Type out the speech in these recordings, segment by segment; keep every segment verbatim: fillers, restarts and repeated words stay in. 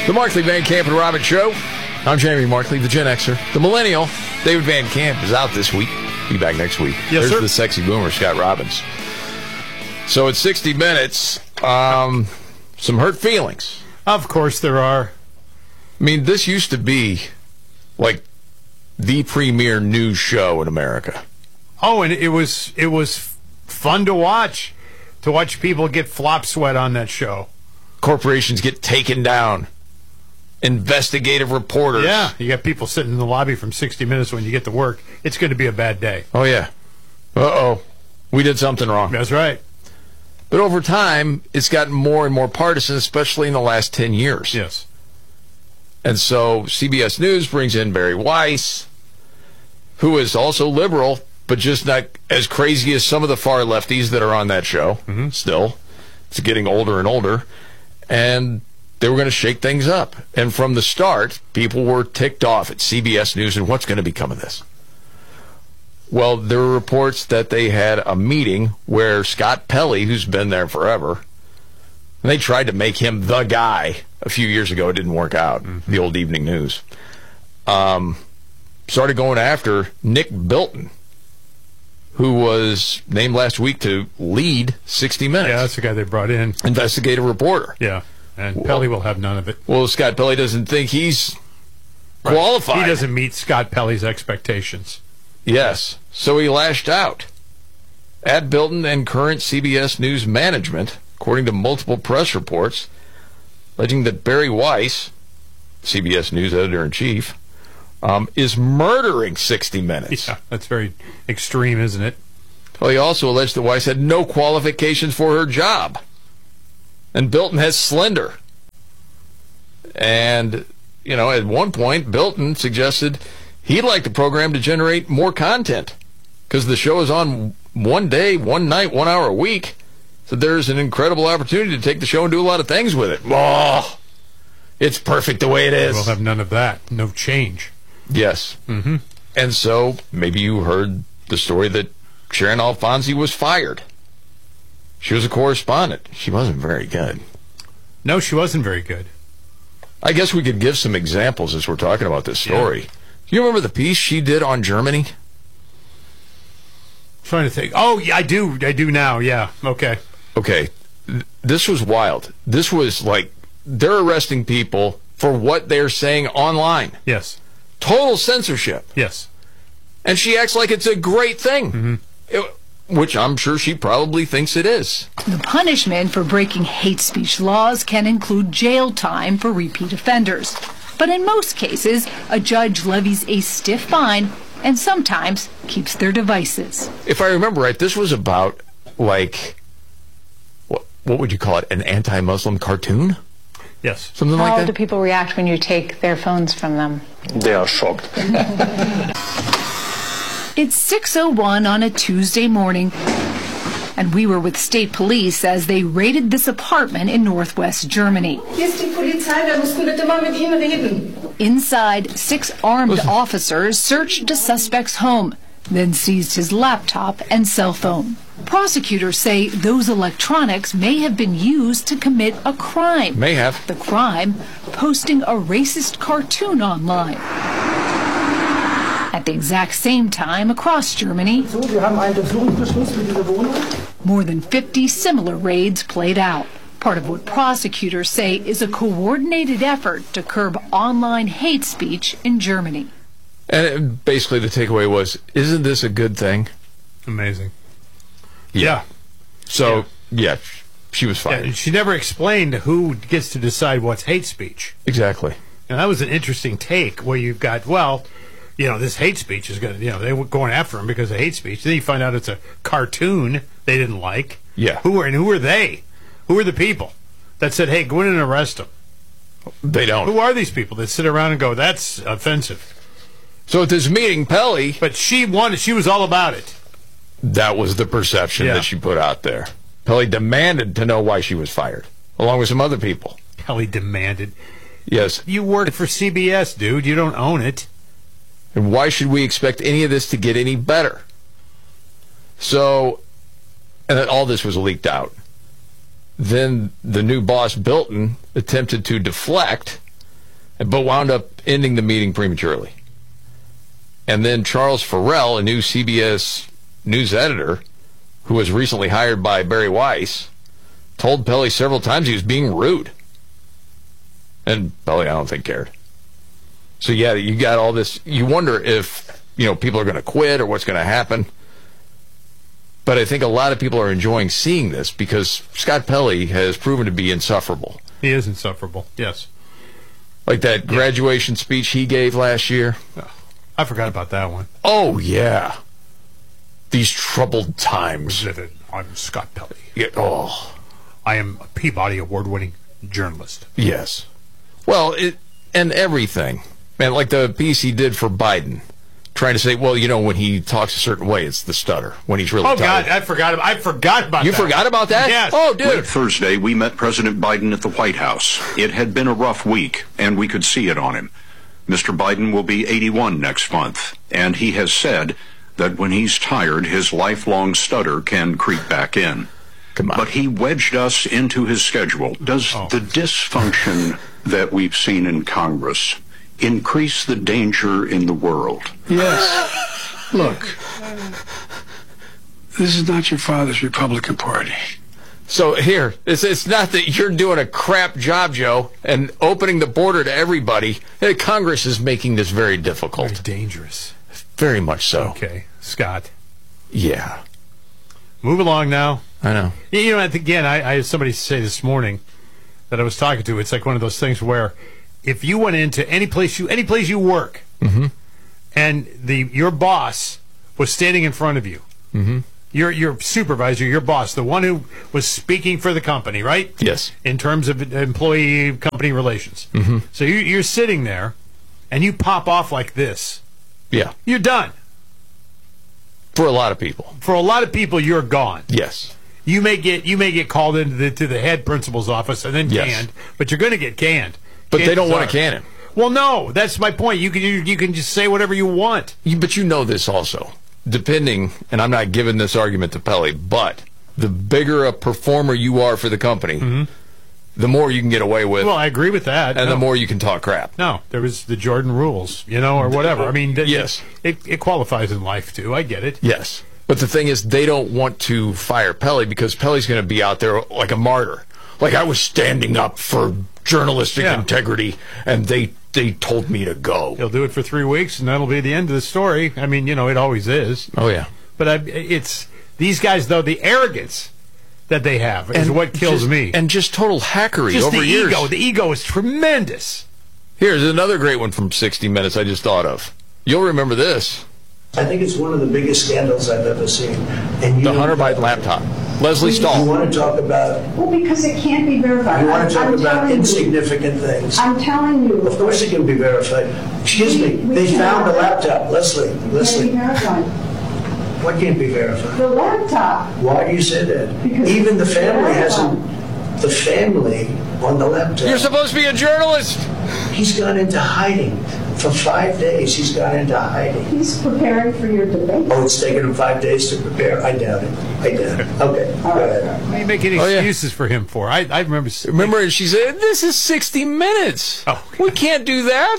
The Markley, Van Camp, and Robbins Show. I'm Jamie Markley, the Gen Xer. The Millennial, David Van Camp, is out this week. Be back next week. Yes, There's sir. the sexy boomer, Scott Robbins. So it's sixty minutes. Um, some hurt feelings. Of course there are. I mean, this used to be like the premier news show in America. Oh, and it was it was fun to watch, to watch people get flop sweat on that show. Corporations get taken down. Investigative reporters. Yeah, you got people sitting in the lobby from sixty minutes when you get to work. It's going to be a bad day. Oh, yeah. Uh-oh. We did something wrong. That's right. But over time, it's gotten more and more partisan, especially in the last ten years. Yes. And so C B S News brings in Barry Weiss, who is also liberal, but just not as crazy as some of the far lefties that are on that show. Mm-hmm. Still, it's getting older and older. And they were going to shake things up. And from the start, people were ticked off at C B S News and what's going to become of this. Well, there were reports that they had a meeting where Scott Pelley, who's been there forever, and they tried to make him the guy a few years ago. It didn't work out, mm-hmm. The old Evening News. Um, started going after Nick Bilton, who was named last week to lead sixty minutes. Yeah, that's the guy they brought in. Investigative reporter. Yeah, and well, Pelley will have none of it. Well, Scott Pelley doesn't think he's right. qualified. He doesn't meet Scott Pelley's expectations. Yes, so he lashed out at Bilton and current C B S News management, according to multiple press reports, alleging that Barry Weiss, C B S News editor-in-chief, um, is murdering sixty minutes. Yeah, that's very extreme, isn't it? Well, he also alleged that Weiss had no qualifications for her job, and Bilton has slender. And, you know, at one point, Bilton suggested he'd like the program to generate more content because the show is on one day, one night, one hour a week. So there's an incredible opportunity to take the show and do a lot of things with it. Oh, it's perfect the way it is. We'll have none of that. No change. Yes. Mm-hmm. And so maybe you heard the story that Sharon Alfonsi was fired. She was a correspondent. She wasn't very good. No, she wasn't very good. I guess we could give some examples as we're talking about this story. Yeah. Do you remember the piece she did on Germany? Trying to think. Oh, yeah, I do. I do now. Yeah. Okay. Okay. This was wild. This was like they're arresting people for what they're saying online. Yes. Total censorship. Yes. And she acts like it's a great thing, mm-hmm. it, which I'm sure she probably thinks it is. The punishment for breaking hate speech laws can include jail time for repeat offenders. But in most cases, a judge levies a stiff fine and sometimes keeps their devices. If I remember right, this was about, like, what, what would you call it, an anti-Muslim cartoon? Yes. Something How like that? do people react when you take their phones from them? They are shocked. It's six oh one on a Tuesday morning, and we were with state police as they raided this apartment in northwest Germany. Inside, six armed officers searched a suspect's home, then seized his laptop and cell phone. Prosecutors say those electronics may have been used to commit a crime. May have. The crime, posting a racist cartoon online. At the exact same time across Germany, more than fifty similar raids played out. Part of what prosecutors say is a coordinated effort to curb online hate speech in Germany. And it, basically the takeaway was, isn't this a good thing? Amazing. Yeah. Yeah. So, yeah, yeah she was fired. Yeah, she never explained who gets to decide what's hate speech. Exactly. And that was an interesting take where you've got, well, you know, this hate speech is going to, you know, they were going after him because of hate speech. Then you find out it's a cartoon they didn't like. Yeah. Who are, and who are they? Who are the people that said, hey, go in and arrest them? They don't. Who are these people that sit around and go, that's offensive? So at this meeting, Pelley... But she wanted, she was all about it. That was the perception yeah. that she put out there. Pelley demanded to know why she was fired, along with some other people. Pelley demanded. Yes. You work for C B S, dude. You don't own it. And why should we expect any of this to get any better? So, and then all this was leaked out. Then the new boss, Bilton, attempted to deflect but wound up ending the meeting prematurely. And then Charles Farrell, a new C B S News editor, who was recently hired by Barry Weiss, told Pelley several times he was being rude. And Pelley, I don't think, cared. So, yeah, you got all this. You wonder if, you know, people are going to quit or what's going to happen. But I think a lot of people are enjoying seeing this because Scott Pelley has proven to be insufferable. He is insufferable, yes. Like that graduation yeah. speech he gave last year. Oh, I forgot about that one. Oh, yeah. These troubled times. I'm Scott Pelley. Yeah, oh. I am a Peabody Award-winning journalist. Yes. Well, it, and everything. Man, like the piece he did for Biden, trying to say, well, you know, when he talks a certain way, it's the stutter. When he's really Oh, tired. God, I forgot, I forgot about you that. You forgot about that? Yes. Oh, dude. Late Thursday, we met President Biden at the White House. It had been a rough week, and we could see it on him. Mister Biden will be eighty-one next month, and he has said that when he's tired, his lifelong stutter can creep back in. Come on. But he wedged us into his schedule. Does oh. the dysfunction that we've seen in Congress increase the danger in the world? Yes. Look, this is not your father's Republican Party. So here, it's, it's not that you're doing a crap job, Joe, and opening the border to everybody. Congress is making this very difficult. Very dangerous. Very much so. Okay, Scott. Yeah. Move along now. I know. You know, again, I, I had somebody say this morning that I was talking to, it's like one of those things where if you went into any place you any place you work, mm-hmm. and the your boss was standing in front of you, mm-hmm. your your supervisor, your boss, the one who was speaking for the company, right? Yes. In terms of employee-company relations. Mm-hmm. So you, you're sitting there, and you pop off like this. Yeah. You're done. For a lot of people. For a lot of people, you're gone. Yes. You may get you may get called into the to the head principal's office and then yes. canned, but you're going to get canned. But Chances they don't want are. to can him. Well, no, that's my point. You can you, you can just say whatever you want. You, but you know this also. Depending, and I'm not giving this argument to Pelley, but the bigger a performer you are for the company, mm-hmm. the more you can get away with. Well, I agree with that. And no. the more you can talk crap. No, there was the Jordan rules, you know, or whatever. I mean, th- yes. it, it qualifies in life, too. I get it. Yes. But the thing is, they don't want to fire Pelley because Pelley's going to be out there like a martyr. Like, I was standing up for journalistic yeah. integrity, and they they told me to go. He'll do it for three weeks, and that'll be the end of the story. I mean, you know, it always is. Oh, yeah. But I, it's these guys, though, the arrogance that they have is and what kills just, me. And just total hackery just over the years. ego. The ego is tremendous. Here's another great one from sixty minutes I just thought of. You'll remember this. I think it's one of the biggest scandals I've ever seen. And you the Hunter Biden laptop. Leslie Stahl. You want to talk about... Well, because it can't be verified. You want to talk I'm about insignificant you. things. I'm telling you. Of course it can be verified. Excuse me. We They cannot. found the laptop. Leslie, It Leslie. can't be verified. What can't be verified? The laptop. Why do you say that? Because Even the it's family verified. hasn't... The family on the laptop. You're supposed to be a journalist. He's gone into hiding. For five days, he's gone into hiding. He's preparing for your debate. Oh, it's taken him five days to prepare? I doubt it. I doubt it. Okay, go ahead. What are you making Oh, yeah. excuses for him for? I, I remember... Remember, she said, this is sixty minutes. Oh, we can't do that.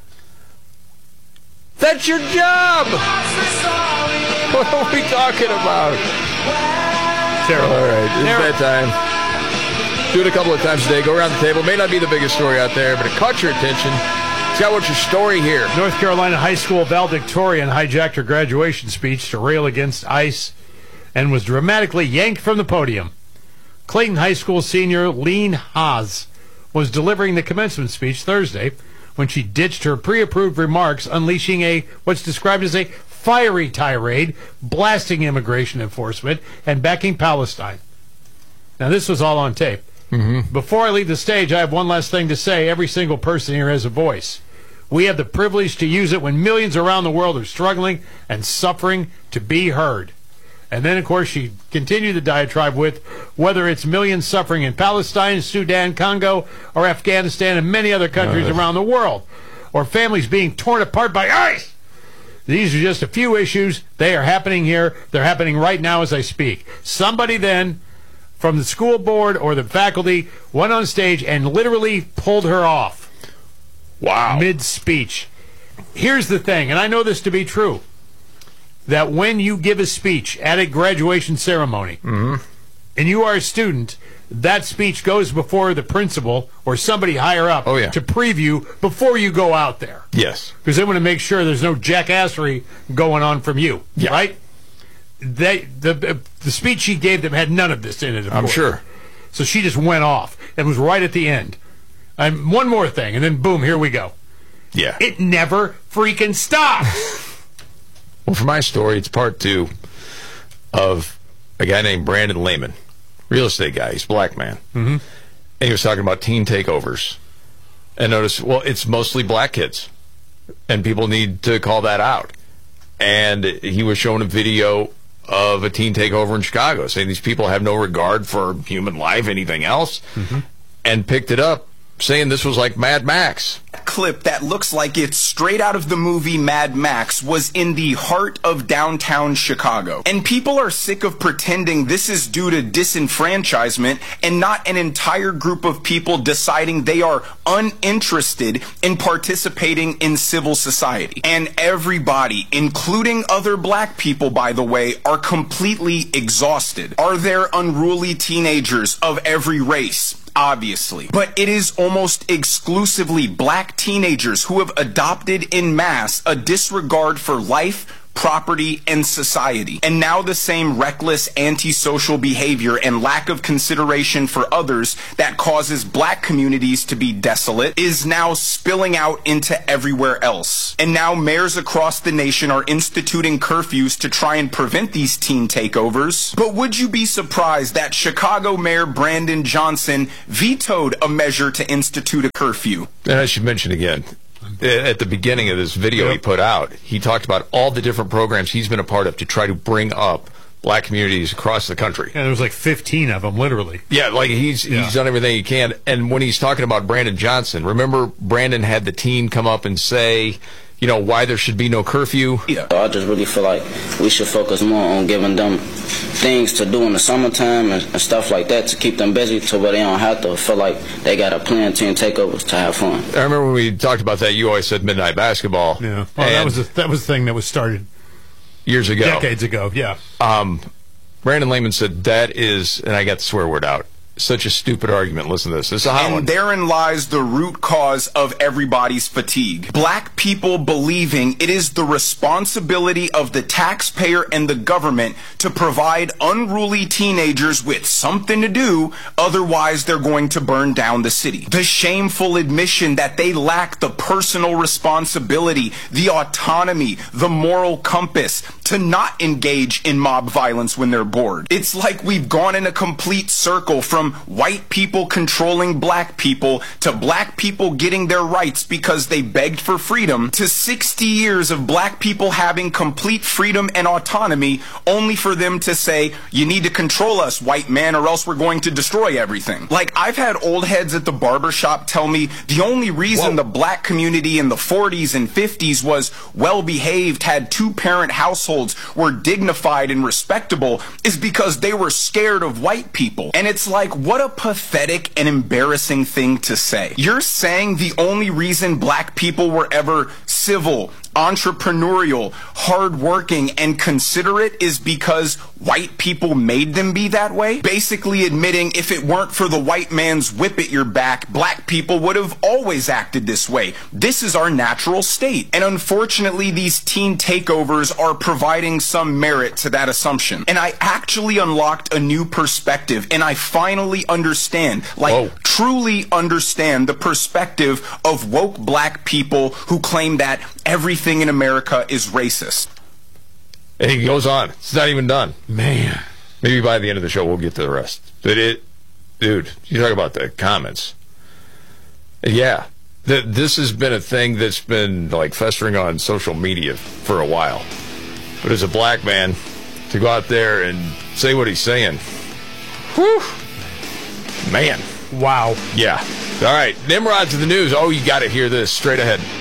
That's your job. What are we talking about? Terrible. All right, it's Terrible. bedtime. Do it a couple of times a day. Go around the table. May not be the biggest story out there, but it caught your attention. Scott, what's your story here? North Carolina high school valedictorian hijacked her graduation speech to rail against ICE and was dramatically yanked from the podium. Clayton High School senior Lean Haas was delivering the commencement speech Thursday when she ditched her pre-approved remarks, unleashing a what's described as a fiery tirade, blasting immigration enforcement and backing Palestine. Now, this was all on tape. Mm-hmm. Before I leave the stage, I have one last thing to say. Every single person here has a voice. We have the privilege to use it when millions around the world are struggling and suffering to be heard. And then, of course, she continued the diatribe with whether it's millions suffering in Palestine, Sudan, Congo, or Afghanistan, and many other countries Uh. around the world, or families being torn apart by ICE. These are just a few issues. They are happening here. They're happening right now as I speak. Somebody then from the school board or the faculty went on stage and literally pulled her off. Wow. Mid-speech. Here's the thing, and I know this to be true, that when you give a speech at a graduation ceremony, mm-hmm. and you are a student, that speech goes before the principal or somebody higher up oh, yeah. to preview before you go out there. Yes. Because they want to make sure there's no jackassery going on from you, yeah. right? They the the speech she gave them had none of this in it, of I'm course. sure. So she just went off and was right at the end. And one more thing, and then boom, here we go. Yeah. It never freaking stops. Well, for my story, it's part two of a guy named Brandon Lehman, real estate guy. He's a black man. Mm-hmm. And he was talking about teen takeovers. And notice, well, it's mostly black kids. And people need to call that out. And he was showing a video of a teen takeover in Chicago, saying these people have no regard for human life, anything else, mm-hmm. and picked it up, saying this was like Mad Max. Clip that looks like it's straight out of the movie Mad Max was in the heart of downtown Chicago. And people are sick of pretending this is due to disenfranchisement and not an entire group of people deciding they are uninterested in participating in civil society. And everybody, including other black people, by the way, are completely exhausted. Are there unruly teenagers of every race? Obviously. But it is almost exclusively black teenagers who have adopted en masse a disregard for life, property, and society. And now the same reckless antisocial behavior and lack of consideration for others that causes black communities to be desolate is now spilling out into everywhere else. And now mayors across the nation are instituting curfews to try and prevent these teen takeovers. But would you be surprised that Chicago Mayor Brandon Johnson vetoed a measure to institute a curfew? And I should mention again, at the beginning of this video yep. he put out, he talked about all the different programs he's been a part of to try to bring up black communities across the country. Yeah, there was like fifteen of them, literally. Yeah, like he's yeah. he's done everything he can. And when he's talking about Brandon Johnson, remember Brandon had the teen come up and say, you know, why there should be no curfew? Yeah. I just really feel like we should focus more on giving them things to do in the summertime and, and stuff like that to keep them busy to where they don't have to feel like they got to plan teen takeovers to have fun. I remember when we talked about that, you always said midnight basketball. Yeah. Well, that was, a, that was the thing that was started years ago. Decades ago, yeah. Um, Brandon Lehman said that is, and I got the swear word out, such a stupid argument. Listen to this. This is a hot and one. Therein lies the root cause of everybody's fatigue. Black people believing it is the responsibility of the taxpayer and the government to provide unruly teenagers with something to do, otherwise they're going to burn down the city. The shameful admission that they lack the personal responsibility, the autonomy, the moral compass to not engage in mob violence when they're bored. It's like we've gone in a complete circle from white people controlling black people to black people getting their rights because they begged for freedom to sixty years of black people having complete freedom and autonomy only for them to say, you need to control us, white man, or else we're going to destroy everything. Like, I've had old heads at the barbershop tell me the only reason Whoa. the black community in the forties and fifties was well-behaved, had two-parent households, were dignified and respectable is because they were scared of white people. And it's like, what a pathetic and embarrassing thing to say. You're saying the only reason black people were ever civil, entrepreneurial, hardworking, and considerate is because white people made them be that way? Basically admitting if it weren't for the white man's whip at your back, black people would have always acted this way. This is our natural state. And unfortunately, these teen takeovers are providing some merit to that assumption. And I actually unlocked a new perspective, and I finally understand, like Whoa. truly understand the perspective of woke black people who claim that everything in America is racist. And he goes on. It's not even done. Man. Maybe by the end of the show we'll get to the rest. But it, dude, you talk about the comments. Yeah. The, this has been a thing that's been like festering on social media for a while. But as a black man, to go out there and say what he's saying, whew, man. Wow. Yeah. All right. Nimrod to the news. Oh, you got to hear this straight ahead.